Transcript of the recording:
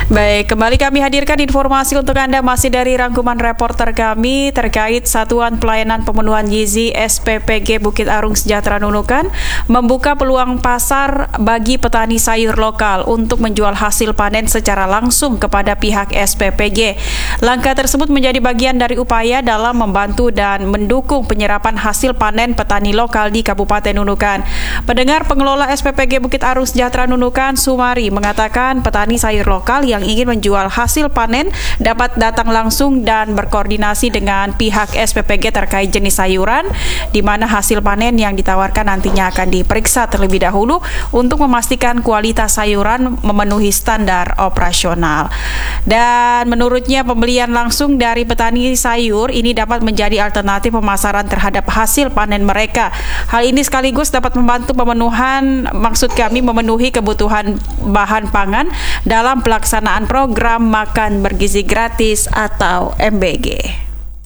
Baik, kembali kami hadirkan informasi untuk Anda masih dari rangkuman reporter kami terkait Satuan Pelayanan Pemenuhan Gizi SPPG Bukit Arung Sejahtera Nunukan membuka peluang pasar bagi petani sayur lokal untuk menjual hasil panen secara langsung kepada pihak SPPG. Langkah tersebut menjadi bagian dari upaya dalam membantu dan mendukung penyerapan hasil panen petani lokal di Kabupaten Nunukan. Pendengar, pengelola SPPG Bukit Arung Sejahtera Nunukan, Sumari, mengatakan petani sayur lokal yang ingin menjual hasil panen dapat datang langsung dan berkoordinasi dengan pihak SPPG terkait jenis sayuran, di mana hasil panen yang ditawarkan nantinya akan diperiksa terlebih dahulu untuk memastikan kualitas sayuran memenuhi standar operasional. Dan menurutnya pembelian langsung dari petani sayur ini dapat menjadi alternatif pemasaran terhadap hasil panen mereka. Hal ini sekaligus dapat membantu memenuhi kebutuhan bahan pangan dalam pelaksanaan program makan bergizi gratis atau MBG.